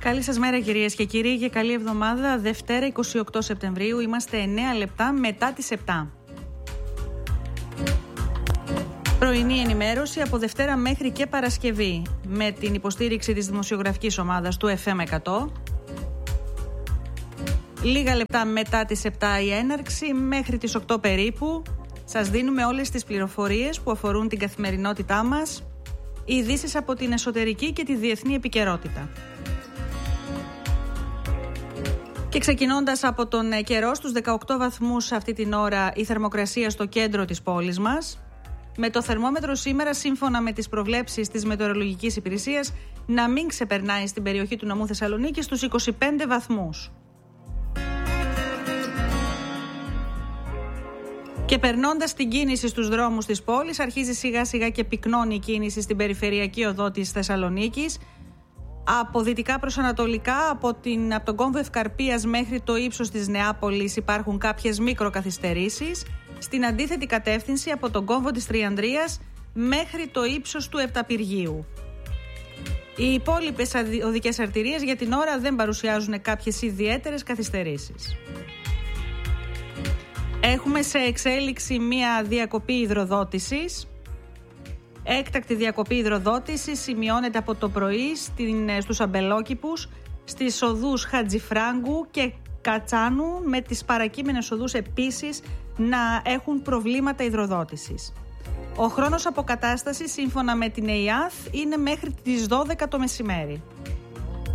Καλή σας μέρα κυρίες και κύριοι και καλή εβδομάδα. Δευτέρα 28 Σεπτεμβρίου, είμαστε 9 λεπτά μετά τις 7. Πρωινή ενημέρωση από Δευτέρα μέχρι και Παρασκευή με την υποστήριξη της δημοσιογραφικής ομάδας του FM100. Λίγα λεπτά μετά τις 7 η έναρξη, μέχρι τις 8 περίπου, σας δίνουμε όλες τις πληροφορίες που αφορούν την καθημερινότητά μας, ειδήσεις από την εσωτερική και τη διεθνή επικαιρότητα. Και ξεκινώντας από τον καιρό, στους 18 βαθμούς αυτή την ώρα η θερμοκρασία στο κέντρο της πόλης μας, με το θερμόμετρο σήμερα, σύμφωνα με τις προβλέψεις της Μετεωρολογικής Υπηρεσίας, να μην ξεπερνάει στην περιοχή του νομού Θεσσαλονίκη στους 25 βαθμούς. Και περνώντας την κίνηση στους δρόμους της πόλης, αρχίζει σιγά σιγά και πυκνώνει η κίνηση στην περιφερειακή οδό της Θεσσαλονίκης. Από δυτικά προς ανατολικά, από τον κόμβο Ευκαρπίας μέχρι το ύψος της Νεάπολης υπάρχουν κάποιες μικροκαθυστερήσεις. Στην αντίθετη κατεύθυνση, από τον κόμβο της Τριανδρίας μέχρι το ύψος του Επταπηργείου. Οι υπόλοιπες οδικές αρτηρίες για την ώρα δεν παρουσιάζουν κάποιες ιδιαίτερες καθυστερήσεις. Έχουμε σε εξέλιξη μία διακοπή υδροδότησης. Έκτακτη διακοπή υδροδότησης σημειώνεται από το πρωί στους αμπελόκηπους, στις οδούς Χατζηφράγκου και Κατσάνου, με τις παρακείμενες οδούς επίσης να έχουν προβλήματα υδροδότησης. Ο χρόνος αποκατάστασης, σύμφωνα με την ΕΙΑΘ, είναι μέχρι τις 12 το μεσημέρι.